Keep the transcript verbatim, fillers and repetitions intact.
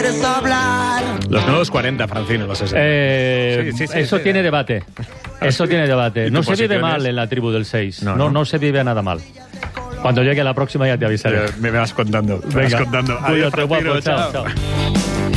quieres hablar. Los nuevos cuarenta, Francino, los sesenta. Eh, sí, sí, sí, eso sí, tiene sí. debate. Eso tiene debate. No se vive mal en la tribu del seis. No, no, no, no se vive nada mal. Cuando llegue la próxima ya te avisaré. Me vas contando. Me vas contando. Adiós, guapo. Chao, chao.